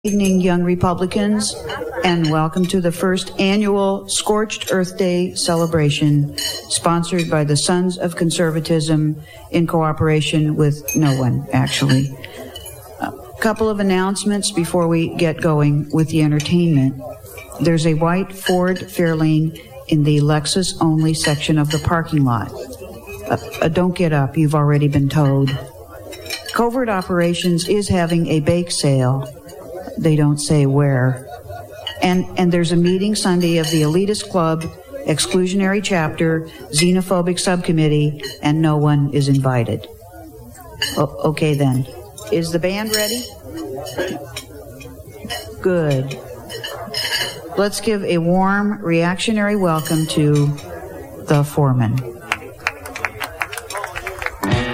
Good evening, young Republicans, and welcome to the first annual Scorched Earth Day celebration sponsored by the Sons of Conservatism in cooperation with no one, actually. A couple of announcements before we get going with the entertainment. There's a white Ford Fairlane in the Lexus-only section of the parking lot. Don't get up, you've already been towed. Covert Operations is having a bake sale. They don't say where. And there's a meeting Sunday of the Elitist Club, Exclusionary Chapter, Xenophobic Subcommittee, and no one is invited. Okay then. Is the band ready? Good. Let's give a warm, reactionary welcome to the foreman.